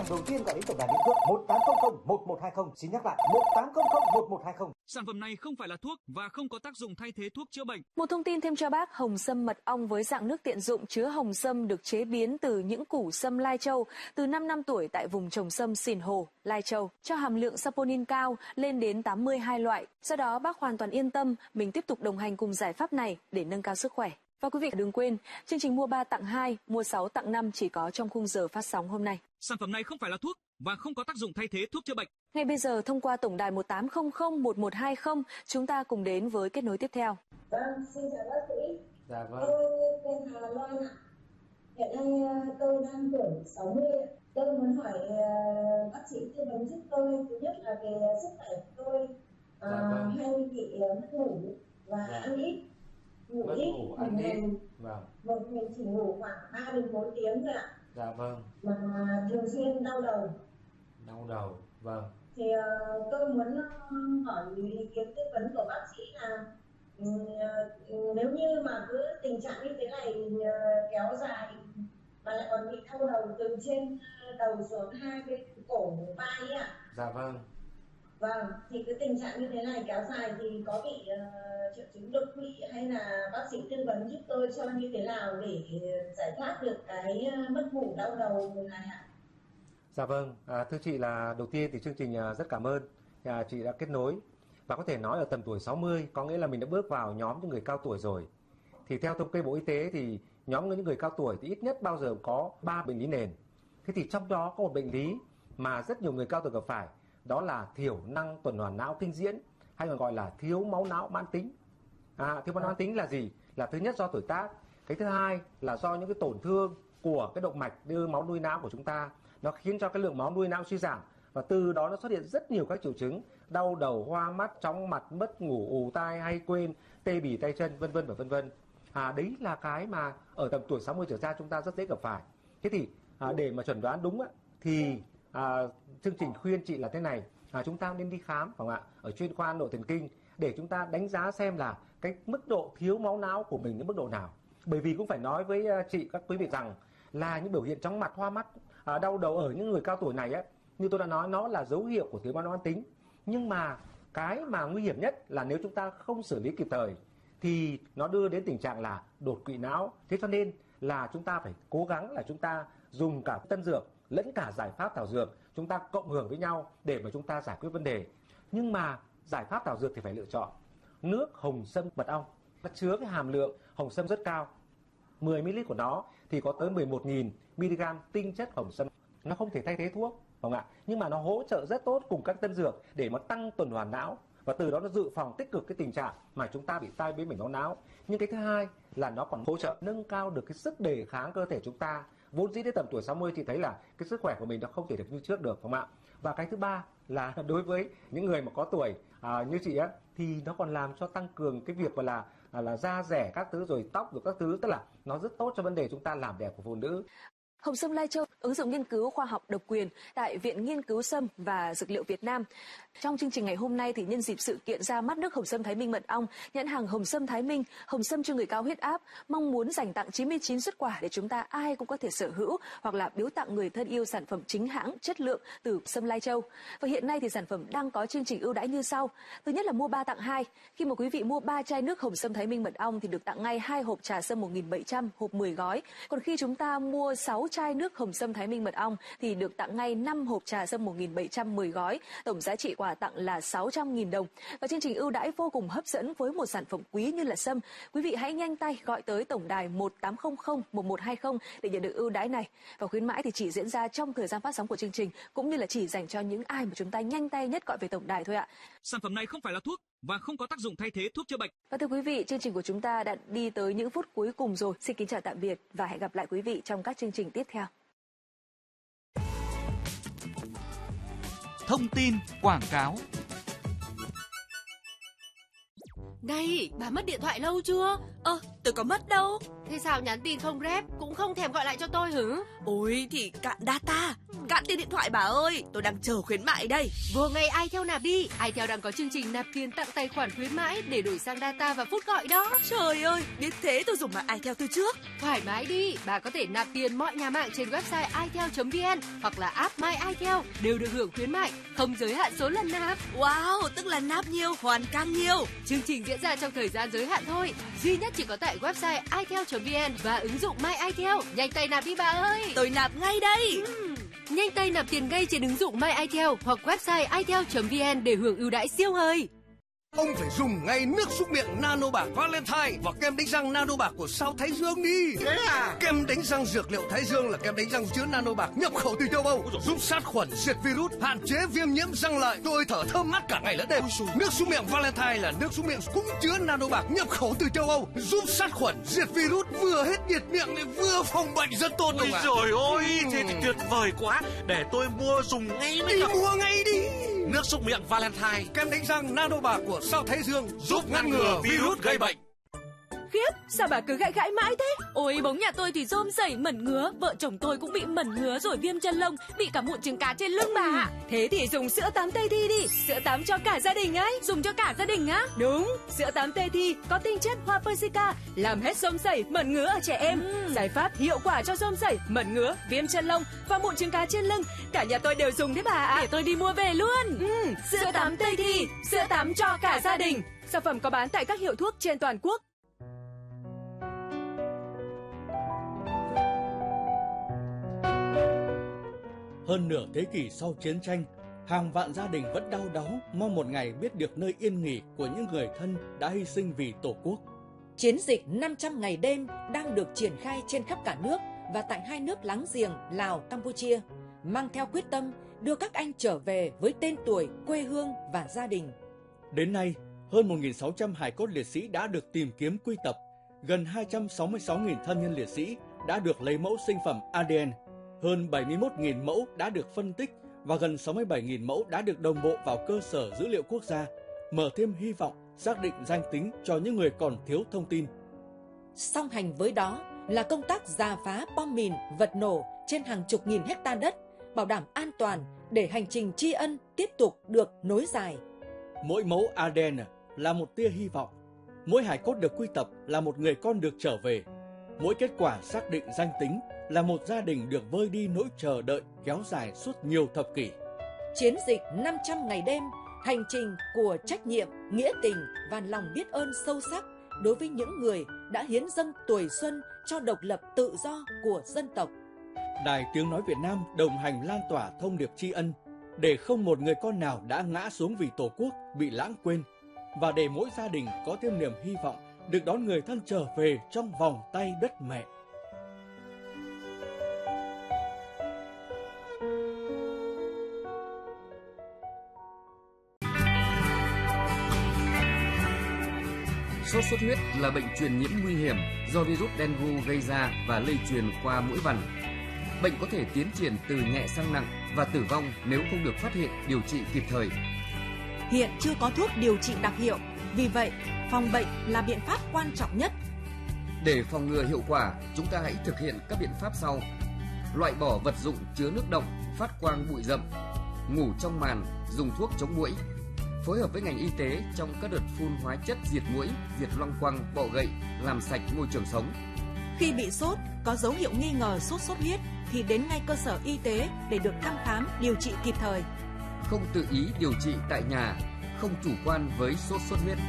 hàng đầu tiên gọi đến tổng đài liên cước 1800 1120. Xin nhắc lại 1800 1120. Sản phẩm này không phải là thuốc và không có tác dụng thay thế thuốc chữa bệnh. Một thông tin thêm cho bác, hồng sâm mật ong với dạng nước tiện dụng chứa hồng sâm được chế biến từ những củ sâm Lai Châu từ 5 năm tuổi tại vùng trồng sâm Sìn Hồ, Lai Châu, cho hàm lượng saponin cao lên đến 82 loại. Do đó bác hoàn toàn yên tâm mình tiếp tục đồng hành cùng giải pháp này để nâng cao sức khỏe. Và quý vị đừng quên, chương trình mua 3 tặng 2, mua 6 tặng 5 chỉ có trong khung giờ phát sóng hôm nay. Sản phẩm này không phải là thuốc và không có tác dụng thay thế thuốc chữa bệnh. Ngay bây giờ thông qua tổng đài 1800 1120, chúng ta cùng đến với kết nối tiếp theo. Vâng, xin chào bác sĩ. Dạ vâng. Tôi tên Hà Loan ạ. Hiện nay tôi đang tuổi 60 ạ. Tôi muốn hỏi bác sĩ tư vấn giúp tôi, thứ nhất là về sức khỏe của tôi. Hay bị mất ngủ và ăn ít. Ngủ ít, một ngày một ngày chỉ ngủ khoảng 3 đến 4 tiếng thôi ạ. Dạ vâng. Mà thường xuyên đau đầu. Đau đầu, vâng. Thì tôi muốn hỏi ý kiến tư vấn của bác sĩ là nếu như mà cứ tình trạng như thế này kéo dài mà lại còn bị đau đầu từ trên đầu xuống hai cái cổ vai ấy ạ. Dạ vâng. Vâng, thì cái tình trạng như thế này kéo dài thì có bị triệu chứng đột quỵ hay là bác sĩ tư vấn giúp tôi cho như thế nào để giải thoát được cái mất ngủ đau đầu này ạ? Dạ vâng, thưa chị là đầu tiên thì chương trình rất cảm ơn chị đã kết nối. Và có thể nói ở tầm tuổi 60 có nghĩa là mình đã bước vào nhóm những người cao tuổi rồi. Thì theo thống kê Bộ Y tế thì nhóm những người cao tuổi thì ít nhất bao giờ có 3 bệnh lý nền. Thế thì trong đó có một bệnh lý mà rất nhiều người cao tuổi gặp phải, đó là thiểu năng tuần hoàn não kinh diễn, hay còn gọi là thiếu máu não mãn tính. Thiếu máu não mãn tính là gì? Là thứ nhất do tuổi tác, cái thứ hai là do những cái tổn thương của cái động mạch đưa máu nuôi não của chúng ta, nó khiến cho cái lượng máu nuôi não suy giảm, và từ đó nó xuất hiện rất nhiều các triệu chứng đau đầu, hoa mắt, chóng mặt, mất ngủ, ù tai, hay quên, tê bì tay chân, vân vân và vân vân. Đấy là cái mà ở tầm tuổi 60 trở ra chúng ta rất dễ gặp phải. Thế thì để mà chẩn đoán đúng thì chương trình khuyên chị là thế này, chúng ta nên đi khám, phải không ạ, ở chuyên khoa nội thần kinh để chúng ta đánh giá xem là cái mức độ thiếu máu não của mình đến mức độ nào. Bởi vì cũng phải nói với chị, các quý vị rằng là những biểu hiện chóng mặt, hoa mắt, đau đầu ở những người cao tuổi này ấy, như tôi đã nói, nó là dấu hiệu của thiếu máu não mãn tính. Nhưng mà cái mà nguy hiểm nhất là nếu chúng ta không xử lý kịp thời thì nó đưa đến tình trạng là đột quỵ não. Thế cho nên là chúng ta phải cố gắng là chúng ta dùng cả tân dược lẫn cả giải pháp thảo dược, chúng ta cộng hưởng với nhau để mà chúng ta giải quyết vấn đề. Nhưng mà giải pháp thảo dược thì phải lựa chọn nước hồng sâm mật ong. Nó chứa cái hàm lượng hồng sâm rất cao. 10 ml của nó thì có tới 11.000 mg tinh chất hồng sâm. Nó không thể thay thế thuốc, không ạ? Nhưng mà nó hỗ trợ rất tốt cùng các tân dược để mà tăng tuần hoàn não, và từ đó nó dự phòng tích cực cái tình trạng mà chúng ta bị tai biến mạch máu não. Nhưng cái thứ hai là nó còn hỗ trợ nâng cao được cái sức đề kháng cơ thể chúng ta. Vốn dĩ đến tầm tuổi 60 thì thấy là cái sức khỏe của mình nó không thể được như trước được, không ạ? Và cái thứ ba là đối với những người mà có tuổi như chị á, thì nó còn làm cho tăng cường cái việc là da rẻ các thứ, rồi tóc rồi các thứ, tức là nó rất tốt cho vấn đề chúng ta làm đẹp của phụ nữ. Hồng sâm Lai Châu, ứng dụng nghiên cứu khoa học độc quyền tại Viện Nghiên cứu Sâm và Dược liệu Việt Nam. Trong chương trình ngày hôm nay thì nhân dịp sự kiện ra mắt nước hồng sâm Thái Minh mật ong, nhãn hàng Hồng sâm Thái Minh, hồng sâm cho người cao huyết áp, mong muốn dành tặng 99 suất quà để chúng ta ai cũng có thể sở hữu hoặc là biếu tặng người thân yêu sản phẩm chính hãng, chất lượng từ sâm Lai Châu. Và hiện nay thì sản phẩm đang có chương trình ưu đãi như sau. Thứ nhất là mua 3 tặng 2. Khi mà quý vị mua 3 chai nước hồng sâm Thái Minh mật ong thì được tặng ngay 2 hộp trà sâm 1.700, hộp 10 gói. Còn khi chúng ta mua 6 chai nước hồng sâm Thái Minh mật ong thì được tặng ngay 5 hộp trà sâm 1.700 10 gói, tổng giá trị quà tặng là 600.000 đồng. Và chương trình ưu đãi vô cùng hấp dẫn với một sản phẩm quý như là sâm. Quý vị hãy nhanh tay gọi tới tổng đài 1800 1120 để nhận được ưu đãi này. Và khuyến mãi thì chỉ diễn ra trong thời gian phát sóng của chương trình, cũng như là chỉ dành cho những ai mà chúng ta nhanh tay nhất gọi về tổng đài thôi ạ. Sản phẩm này không phải là thuốc và không có tác dụng thay thế thuốc chữa bệnh. Và thưa quý vị, chương trình của chúng ta đã đi tới những phút cuối cùng rồi. Xin kính chào tạm biệt và hẹn gặp lại quý vị trong các chương trình tiếp theo. Thông tin quảng cáo. Này, bà mất điện thoại lâu chưa? Tôi có mất đâu. Thế sao nhắn tin không rep, cũng không thèm gọi lại cho tôi hử? Ôi thì cạn data. cạn tiền điện thoại bà ơi. Tôi đang chờ khuyến mại đây. Vô ngay iTel nạp đi. iTel đang có chương trình nạp tiền tặng tài khoản khuyến mãi để đổi sang data và phút gọi đó. Trời ơi, biết thế tôi dùng mạng iTel từ trước. Thoải mái đi, bà có thể nạp tiền mọi nhà mạng trên website itel.vn hoặc là app My iTel đều được hưởng khuyến mại, không giới hạn số lần nạp. Wow, tức là nạp nhiều hoàn càng nhiều. Chương trình diễn ra trong thời gian giới hạn thôi, duy nhất chỉ có tại website itel.vn và ứng dụng My iTel. Nhanh tay nạp đi bà ơi. Tôi nạp ngay đây. Nhanh tay nạp tiền ngay trên ứng dụng My iTel hoặc website itel.vn để hưởng ưu đãi siêu hời. Ông phải dùng ngay nước súc miệng Nano Bạc Valentine và kem đánh răng Nano Bạc của Sao Thái Dương đi. Thế à? Kem đánh răng dược liệu Thái Dương là kem đánh răng chứa Nano Bạc nhập khẩu từ châu Âu, giúp sát khuẩn, diệt virus, hạn chế viêm nhiễm răng lợi. Tôi thở thơm mát cả ngày lẫn đêm. Nước súc miệng Valentine là nước súc miệng cũng chứa Nano Bạc nhập khẩu từ châu Âu, giúp sát khuẩn, diệt virus, vừa hết nhiệt miệng lại vừa phòng bệnh, rất tốt. Ôi trời ơi, thế thì tuyệt vời quá. Để tôi mua dùng ngay bây giờ. Mua ngay đi. Nước súc miệng Valentine, kem đánh răng Nano Bạc của Sao Thái Dương giúp ngăn ngừa virus gây bệnh. Khiếp, sao bà cứ gãi gãi mãi thế? Ôi, bóng nhà tôi thì rôm rẩy mẩn ngứa, vợ chồng tôi cũng bị mẩn ngứa rồi viêm chân lông, bị cả mụn trứng cá trên lưng bà ạ. Thế thì dùng sữa tắm Tây Thi đi, sữa tắm cho cả gia đình ấy. Dùng cho cả gia đình á? Đúng, sữa tắm Tây Thi có tinh chất hoa persica, làm hết rôm rẩy, mẩn ngứa ở trẻ em. Giải pháp hiệu quả cho rôm rẩy, mẩn ngứa, viêm chân lông và mụn trứng cá trên lưng. Cả nhà tôi đều dùng đấy bà ạ. Để tôi đi mua về luôn. Sữa tắm Tây Thi, sữa tắm cho cả gia đình. Sản phẩm có bán tại các hiệu thuốc trên toàn quốc. Hơn nửa thế kỷ sau chiến tranh, hàng vạn gia đình vẫn đau đáu mong một ngày biết được nơi yên nghỉ của những người thân đã hy sinh vì Tổ quốc. Chiến dịch 500 ngày đêm đang được triển khai trên khắp cả nước và tại hai nước láng giềng Lào, Campuchia, mang theo quyết tâm đưa các anh trở về với tên tuổi, quê hương và gia đình. Đến nay, hơn 1.600 hài cốt liệt sĩ đã được tìm kiếm quy tập, gần 266.000 thân nhân liệt sĩ đã được lấy mẫu sinh phẩm ADN, hơn 71.000 mẫu đã được phân tích và gần 67.000 mẫu đã được đồng bộ vào cơ sở dữ liệu quốc gia, mở thêm hy vọng xác định danh tính cho những người còn thiếu thông tin. Song hành với đó là công tác rà phá bom mìn, vật nổ trên hàng chục nghìn hecta đất, bảo đảm an toàn để hành trình tri ân tiếp tục được nối dài. Mỗi mẫu ADN là một tia hy vọng, mỗi hài cốt được quy tập là một người con được trở về, mỗi kết quả xác định danh tính là một gia đình được vơi đi nỗi chờ đợi kéo dài suốt nhiều thập kỷ. Chiến dịch 500 ngày đêm, hành trình của trách nhiệm, nghĩa tình và lòng biết ơn sâu sắc đối với những người đã hiến dâng tuổi xuân cho độc lập tự do của dân tộc. Đài Tiếng Nói Việt Nam đồng hành lan tỏa thông điệp tri ân để không một người con nào đã ngã xuống vì Tổ quốc bị lãng quên và để mỗi gia đình có thêm niềm hy vọng được đón người thân trở về trong vòng tay đất mẹ. Sốt xuất huyết là bệnh truyền nhiễm nguy hiểm do virus dengue gây ra và lây truyền qua muỗi vằn. Bệnh có thể tiến triển từ nhẹ sang nặng và tử vong nếu không được phát hiện, điều trị kịp thời. Hiện chưa có thuốc điều trị đặc hiệu, vì vậy phòng bệnh là biện pháp quan trọng nhất. Để phòng ngừa hiệu quả, chúng ta hãy thực hiện các biện pháp sau. Loại bỏ vật dụng chứa nước động, phát quang bụi rậm, ngủ trong màn, dùng thuốc chống muỗi. Phối hợp với ngành y tế trong các đợt phun hóa chất diệt muỗi, diệt loang quăng, bọ gậy, làm sạch môi trường sống. Khi bị sốt, có dấu hiệu nghi ngờ sốt xuất huyết thì đến ngay cơ sở y tế để được thăm khám, điều trị kịp thời. Không tự ý điều trị tại nhà, không chủ quan với sốt xuất huyết.